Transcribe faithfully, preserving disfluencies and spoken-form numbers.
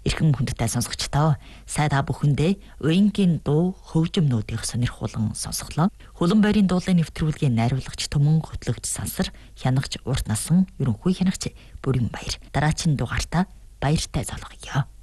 Эрхэм хүндтэй сонсогчдоо сайн та бүхэндээ уянгийн дуу хөгжмнүүдийн сонирхолон сонсголоо. Хөлөн байрын дуулын нэвтрүүлгийн найруулагч Төмөн хөтлөгч Сансар, хянагч Урт насан ерөнхий хянагч Бүрэн Баяр. Дараагийн дугаартаа баяртай залгая.